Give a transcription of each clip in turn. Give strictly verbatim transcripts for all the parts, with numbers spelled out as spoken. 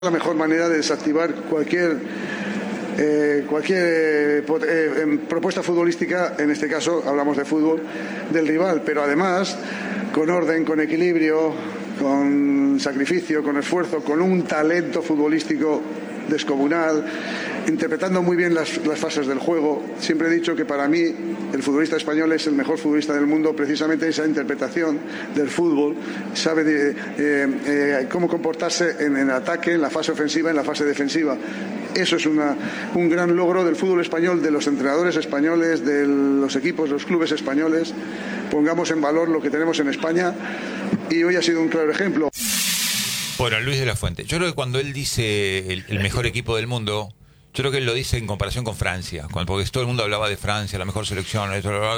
La mejor manera de desactivar cualquier eh, cualquier eh, propuesta futbolística, en este caso hablamos de fútbol, del rival, pero además con orden, con equilibrio, con sacrificio, con esfuerzo, con un talento futbolístico descomunal, interpretando muy bien las, las fases del juego. Siempre he dicho que para mí el futbolista español es el mejor futbolista del mundo, precisamente esa interpretación del fútbol, sabe de, eh, eh, cómo comportarse en el ataque, en la fase ofensiva, en la fase defensiva. Eso es una, un gran logro del fútbol español, de los entrenadores españoles, de los equipos, los clubes españoles. Pongamos en valor lo que tenemos en España y hoy ha sido un claro ejemplo. Bueno, Luis de la Fuente, yo creo que cuando él dice el, el mejor equipo del mundo, yo creo que él lo dice en comparación con Francia, porque todo el mundo hablaba de Francia, la mejor selección,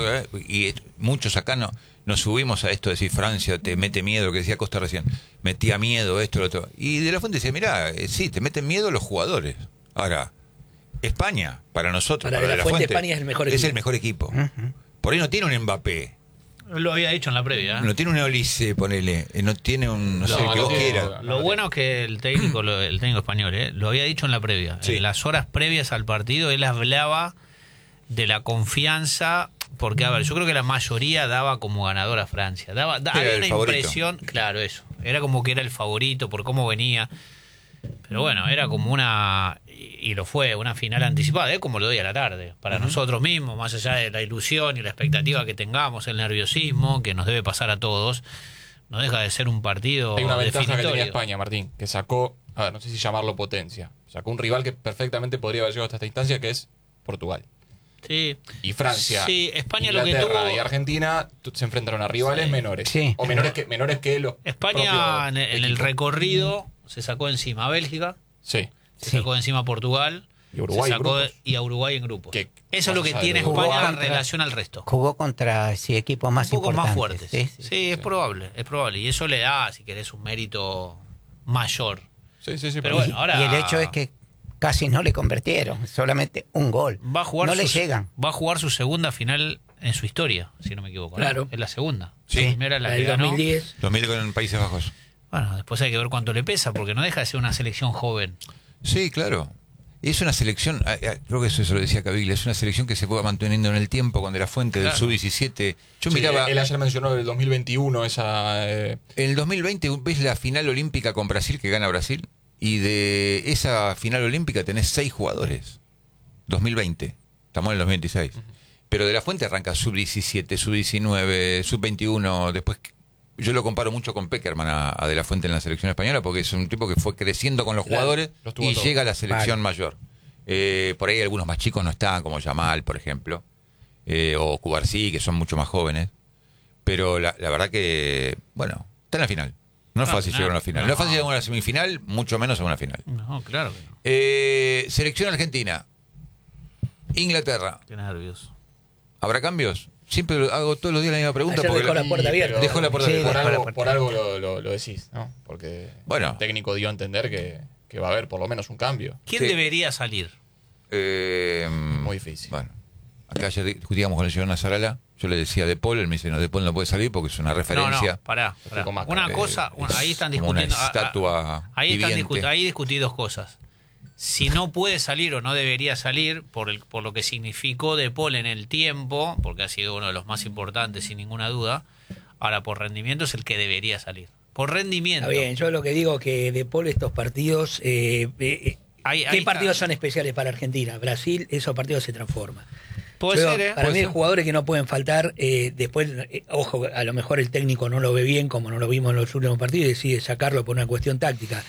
y muchos acá no, nos subimos a esto de decir Francia te mete miedo, lo que decía Costa recién, metía miedo, esto, lo otro. Y de la Fuente decía, mirá, sí, te meten miedo los jugadores. Ahora, España, para nosotros, para, para de la, la Fuente, Fuente, España es el mejor equipo. Es el mejor equipo. Uh-huh. Por ahí no tiene un Mbappé. Lo había dicho en la previa. ¿eh? No tiene un Olise, ponele. No tiene un. No, no sé, no, que vos no, quieras. Lo bueno es que el técnico, el técnico español, ¿eh? lo había dicho en la previa. Sí. En las horas previas al partido, él hablaba de la confianza. Porque, a ver, yo creo que la mayoría daba como ganador a Francia. Daba, da, había una favorito. impresión. Claro, eso. Era como que era el favorito por cómo venía. Pero bueno, era como una. Y lo fue, una final anticipada, ¿eh? Como lo doy a la tarde. Para uh-huh. nosotros mismos, más allá de la ilusión y la expectativa que tengamos, el nerviosismo, que nos debe pasar a todos, no deja de ser un partido. Hay una ventaja definitorio. que tenía España, Martín, que sacó, a ver, no sé si llamarlo potencia, sacó un rival que perfectamente podría haber llegado hasta esta instancia, que es Portugal. Sí. Y Francia, sí, España Inglaterra lo que tuvo... y Argentina se enfrentaron a rivales sí. menores. Sí. O menores que, menores que los España en, en el recorrido se sacó encima a Bélgica. Sí. Se sí. sacó encima a Portugal. Y Uruguay se sacó en grupos. Y a Uruguay en grupos. Que, Eso es lo que tiene España contra, en relación al resto. Jugó contra sí, equipos más un poco importantes. más fuertes. Sí, sí, sí es sí. probable, es probable. Y eso le da, si querés, un mérito mayor. Sí, sí, sí. Pero bueno, ahora... Y el hecho es que casi no le convirtieron, solamente un gol. Va a jugar no su, le llegan. Va a jugar su segunda final en su historia, si no me equivoco. Claro. ¿no? Es la segunda. Sí. La primera la, la que ganó. dos mil diez. dos mil con Países Bajos. Bueno, después hay que ver cuánto le pesa, porque no deja de ser una selección joven. Sí, claro. Es una selección, creo que eso se lo decía Caviglia, es una selección que se puede manteniendo en el tiempo, con De la Fuente del claro. sub diecisiete. Yo sí, miraba... Él ayer mencionó el dos mil veintiuno, esa... Eh... El dos mil veinte, ves la final olímpica con Brasil, que gana Brasil, y de esa final olímpica tenés seis jugadores. dos mil veinte, estamos en el dos mil veintiséis. Uh-huh. Pero De la Fuente arranca sub diecisiete, sub diecinueve, sub veintiuno, después... Yo lo comparo mucho con Peckerman a, a De la Fuente en la selección española, porque es un tipo que fue creciendo con los claro, jugadores los y todo. llega a la selección vale. mayor. Eh, por ahí algunos más chicos no están, como Yamal, por ejemplo, eh, o Cubarsí, que son mucho más jóvenes. Pero la, la verdad que, bueno, está en la final. No es No, fácil no, llegar a una final. No. no es fácil llegar a una semifinal, mucho menos a una final. No, claro que no. Eh, selección argentina. Inglaterra. Qué nervios. ¿Habrá cambios? Siempre hago todos los días la misma pregunta. Ayer porque dejó la puerta abierta. Dejó la puerta Sí, abierta. Por dejó la algo, puerta. por algo lo, lo, lo decís, ¿no? Porque Bueno. el técnico dio a entender que, que va a haber por lo menos un cambio. ¿Quién Sí. debería salir? Eh, Muy difícil. Bueno, acá ayer discutíamos con el señor Nazarala. Yo le decía De Paul, él me dice, no, De Paul no puede salir porque es una No, referencia. no, pará. pará. Con Maca, Una eh, cosa, una- ahí están como una discutiendo. a- a- estatua ahí, están viviente. discut- ahí discutí dos cosas. Si no puede salir o no debería salir, por, el, por lo que significó De Paul en el tiempo, porque ha sido uno de los más importantes sin ninguna duda. Ahora, por rendimiento es el que debería salir. Por rendimiento. Está bien, yo lo que digo que De Paul estos partidos, eh, eh, Ahí- ¿qué ahí partidos está. son especiales para Argentina? Brasil, esos partidos se transforman. Puede Yo, ser, ¿eh? Para Puede mí hay ser. jugadores que no pueden faltar, eh, después, eh, ojo, a lo mejor el técnico no lo ve bien, como no lo vimos en los últimos partidos, y decide sacarlo por una cuestión táctica.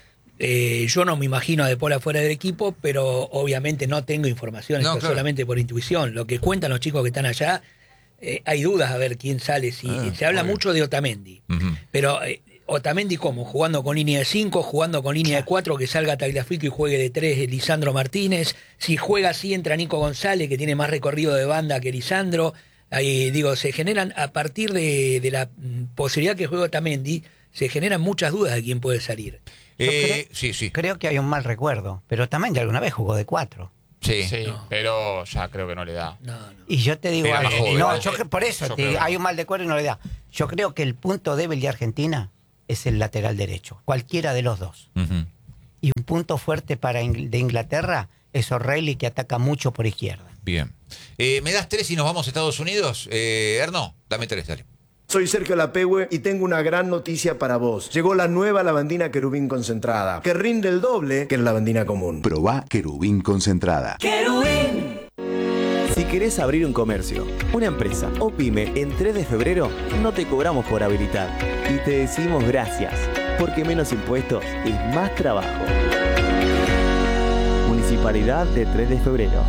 Eh, yo no me imagino a De Paul afuera del equipo, pero obviamente no tengo información, No, esto claro. solamente por intuición. Lo que cuentan los chicos que están allá, eh, hay dudas a ver quién sale. Si, Ah, se habla obvio. mucho de Otamendi, Ujú. pero eh, Otamendi ¿cómo? Jugando con línea de cinco, jugando con línea de cuatro, que salga Tagliafico y juegue de tres Lisandro Martínez. Si juega así entra Nico González, que tiene más recorrido de banda que Lisandro. Ahí, digo, se generan, a partir de, de la mm, posibilidad que juegue Otamendi, se generan muchas dudas de quién puede salir. Eh, creo- sí, sí. Creo que hay un mal recuerdo, pero también de alguna vez jugó de cuatro. Sí. Sí, No. pero ya creo que no le da. No, no. Y yo te digo Era algo, más joven. no, yo que- por eso Yo te creo digo, que hay no. un mal recuerdo y no le da. Yo creo que el punto débil de Argentina es el lateral derecho, cualquiera de los dos. Ujú. punto fuerte para Ingl- de Inglaterra es O'Reilly, que ataca mucho por izquierda. Bien. Eh, ¿Me das tres y nos vamos a Estados Unidos? Eh, Erno, dame tres, dale. Soy Sergio Lapehue y tengo una gran noticia para vos. Llegó la nueva lavandina Querubín concentrada, que rinde el doble que la lavandina común. Probá Querubín concentrada. ¡Querubín! Si querés abrir un comercio, una empresa o pyme, en tres de febrero no te cobramos por habilitar. Y te decimos gracias, porque menos impuestos es más trabajo. Municipalidad de tres de febrero.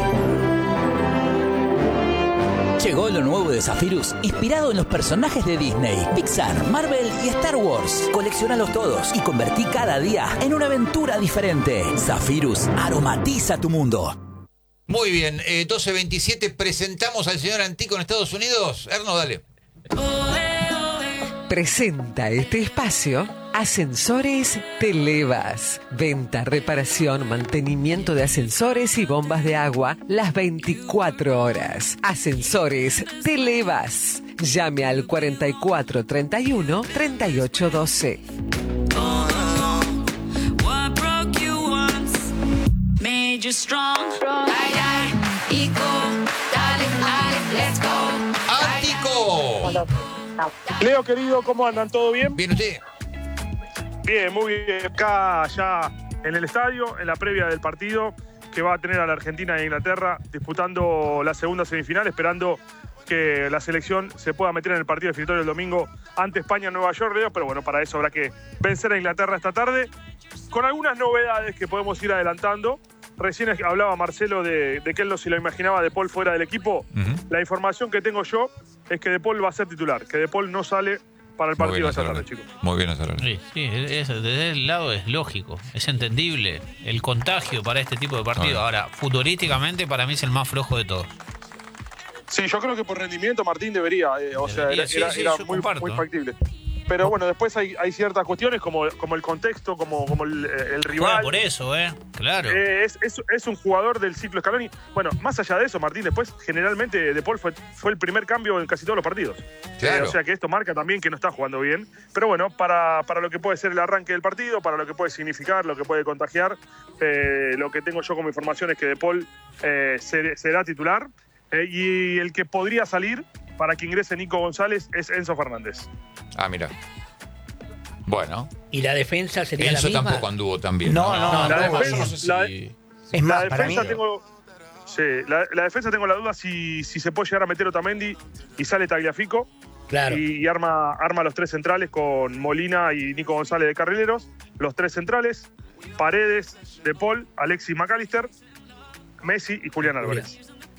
Llegó lo nuevo de Zephyrus, inspirado en los personajes de Disney, Pixar, Marvel y Star Wars. Colecciónalos todos y convertí cada día en una aventura diferente. Zephyrus aromatiza tu mundo. Muy bien, eh, doce veintisiete, presentamos al señor Antico en Estados Unidos. Erno, dale. Presenta este espacio Ascensores Televas. Venta, reparación, mantenimiento de ascensores y bombas de agua las veinticuatro horas. Ascensores Televas. Llame al cuarenta y cuatro treinta y uno treinta y ocho doce. ¡Antico! Leo, querido, ¿cómo andan? ¿Todo bien? Bien, ¿usted? Bien, muy bien. Acá ya en el estadio, en la previa del partido que va a tener a la Argentina e Inglaterra disputando la segunda semifinal, esperando que la selección se pueda meter en el partido definitorio el domingo ante España-Nueva York, Leo, pero bueno, para eso habrá que vencer a Inglaterra esta tarde, con algunas novedades que podemos ir adelantando. Recién hablaba Marcelo de, de que él no se lo imaginaba De Paul fuera del equipo. Uh-huh. La información que tengo yo es que De Paul va a ser titular, que De Paul no sale para el partido de esta tarde, chicos. Muy bien hacerlo. Sí, sí, es, desde el lado es lógico, es entendible el contagio para este tipo de partido. Ahora, futurísticamente para mí es el más flojo de todos. Sí, yo creo que por rendimiento Martín debería, eh, o debería, sea, era, sí, era, sí, era muy, comparto, muy factible. Pero bueno, después hay, hay ciertas cuestiones como, como el contexto, como, como el, el rival. Bueno, por eso, ¿eh? Claro. Eh, es, es, es un jugador del ciclo Scaloni. Bueno, más allá de eso, Martín, después generalmente De Paul fue, fue el primer cambio en casi todos los partidos. Claro. Eh, o sea que esto marca también que no está jugando bien. Pero bueno, para, para lo que puede ser el arranque del partido, para lo que puede significar, lo que puede contagiar, eh, lo que tengo yo como información es que De Paul eh, será titular. Eh, y el que podría salir para que ingrese Nico González es Enzo Fernández. Ah, mira. Bueno. ¿Y la defensa sería Enzo la misma? tampoco anduvo tan bien. No, no, no. La no, defensa, no, no sé la, si... Es más, la para defensa mí... tengo... Sí, la, la defensa tengo la duda si, si se puede llegar a meter Otamendi y sale Tagliafico. Claro. Y, y arma, arma los tres centrales con Molina y Nico González de carrileros. Los tres centrales, Paredes, De Paul, Alexis McAllister, Messi y Julián Álvarez.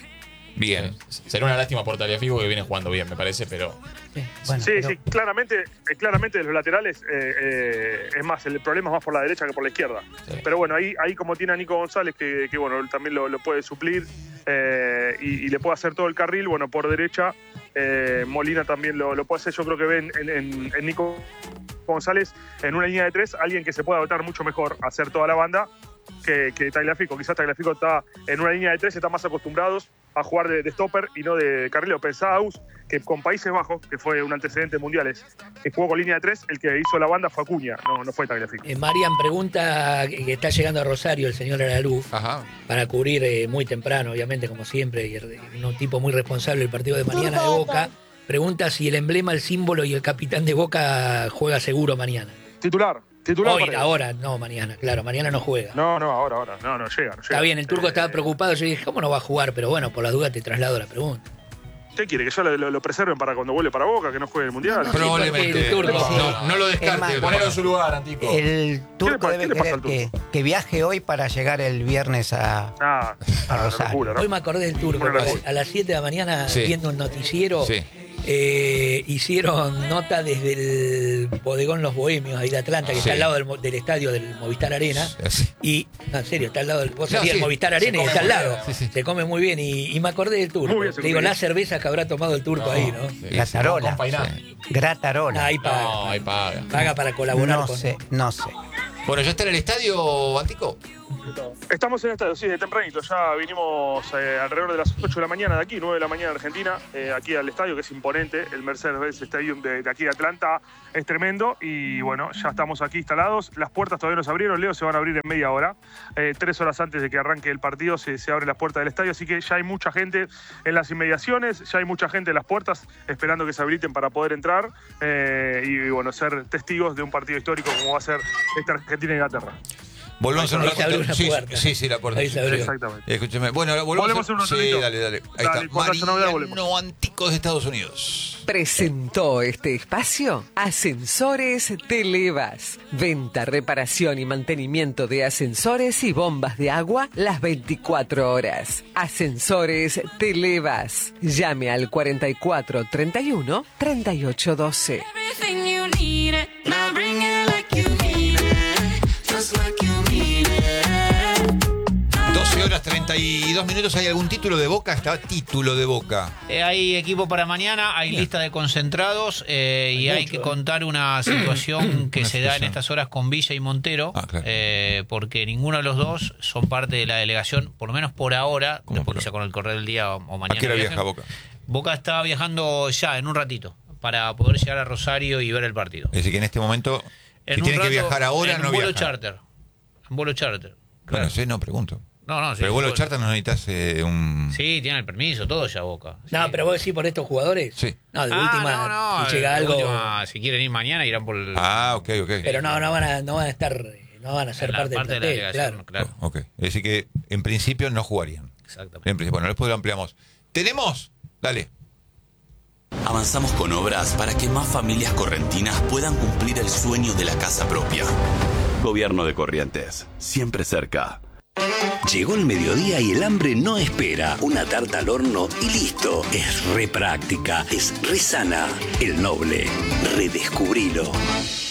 Bien. Será una lástima por Tagliafico, que viene jugando bien, me parece, pero... Sí, bueno, sí, pero... sí, claramente, eh, claramente de los laterales, eh, eh, es más, el problema es más por la derecha que por la izquierda. Sí. Pero bueno, ahí, ahí como tiene a Nico González, que, que bueno, él también lo, lo puede suplir eh, y, y le puede hacer todo el carril, bueno, por derecha, eh, Molina también lo, lo puede hacer. Yo creo que ven en, en, en Nico González, en una línea de tres, alguien que se pueda adaptar mucho mejor a hacer toda la banda que, que Tagliafico. Quizás Tagliafico está en una línea de tres, está más acostumbrados a jugar de, de stopper y no de carrilero. Pensáos que con Países Bajos, que fue un antecedente mundiales, que jugó con línea de tres, el que hizo la banda fue Acuña, no, no fue Tagliafico. Eh, Marian pregunta que, que está llegando a Rosario el señor Araluz Ajá. para cubrir eh, muy temprano, obviamente, como siempre, y el- un tipo muy responsable del partido de mañana de Boca. Pregunta si el emblema, el símbolo y el capitán de Boca juega seguro mañana. Titular, titular. Hoy, para ahora, no mañana, claro, mañana no juega. No, no, ahora, ahora, no, no llega, no llega. Está bien, el turco Eh, estaba preocupado, yo dije, ¿cómo no va a jugar? Pero bueno, por las dudas te traslado la pregunta. ¿Qué quiere? ¿Que ya lo, lo- lo preserven para cuando vuelve para Boca, que no juegue el Mundial? No, Probablemente. el turco, no, sí. no, no lo Es descarte. más, Ponelo en su lugar, Antico. El turco pasa- debe qué le pasa querer al que, que viaje hoy para llegar el viernes a... Ah, A una Rosario. locura, ¿no? Hoy me acordé del turco, Una locura. porque a las siete de la mañana, Sí. viendo un noticiero, Sí. eh, hicieron nota desde el bodegón Los Bohemios, ahí de Atlanta, que Sí. está al lado del, mo- del estadio del Movistar Arena. Sí. Y, no, en serio, está al lado del vos No, sabías, sí. el Movistar Se Arena y come está al muy lado. bien. Sí, sí. Se come muy bien. Y, y me acordé del turco. Muy bien, se Le digo, come la bien. cerveza que habrá tomado el turco ahí, ¿no? Sí, Gratarola. con Painá. Gratarola. Ahí paga. No, ahí paga. Paga para colaborar No con. sé, no sé. Bueno, ¿ya está en el estadio, Antico? Estamos en el estadio, sí, de tempranito. Ya vinimos eh, alrededor de las ocho de la mañana de aquí, nueve de la mañana de Argentina, eh, aquí al estadio, que es imponente. El Mercedes-Benz Stadium de, de aquí de Atlanta es tremendo. Y bueno, ya estamos aquí instalados. Las puertas todavía no se abrieron, Leo, se van a abrir en media hora. Eh, tres horas antes de que arranque el partido se, se abren las puertas del estadio. Así que ya hay mucha gente en las inmediaciones, ya hay mucha gente en las puertas esperando que se habiliten para poder entrar eh, y, y bueno, ser testigos de un partido histórico como va a ser esta Argentina-Inglaterra. Volvemos en un ratito. Sí, sí, sí, la puerta. Ahí se abrió. Exactamente. Escúcheme. Bueno, ahora volvemos, volvemos en un ratito. Sí, dale, dale. Ahí dale, está. Mariano Antico de Estados Unidos. Presentó este espacio Ascensores Televas. Venta, reparación y mantenimiento de ascensores y bombas de agua las veinticuatro horas. Ascensores Televas. Llame al cuarenta y cuatro treinta y uno treinta y ocho doce. doce horas treinta y dos minutos. ¿Hay algún título de Boca? Está título de Boca. Eh, hay equipo para mañana, hay Bien. lista de concentrados eh, y hay, hay mucho, que eh. contar una situación que una se da en estas horas con Villa y Montero, ah, claro. eh, porque ninguno de los dos son parte de la delegación, por lo menos por ahora, después quizá con el correr del día o, o mañana. ¿A qué hora viajen. viaja Boca? Boca está viajando ya en un ratito para poder llegar a Rosario y ver el partido. Es decir, que en este momento, en si tiene rato, que viajar ahora, en no vuelo viaja. charter. En vuelo charter. Claro, bueno, sí, no pregunto. No, no, sí, pero el vuelo charter no necesitas eh, un... Sí, tiene el permiso, todo ya Boca. Sí. No, pero vos decís por estos jugadores. Sí. No, de ah, última, no, no, si llega de algo... Última, si quieren ir mañana, irán por el... Ah, ok, ok. Pero no, no van a, no van a estar, no van a ser parte, parte del plantel, de la claro. claro. Oh, ok, es decir que en principio no jugarían. Exactamente. En principio, bueno, después lo ampliamos. ¿Tenemos? Dale. Avanzamos con obras para que más familias correntinas puedan cumplir el sueño de la casa propia. Gobierno de Corrientes, siempre cerca. Llegó el mediodía y el hambre no espera. Una tarta al horno y listo. Es re práctica, es re sana. El Noble, redescubrilo.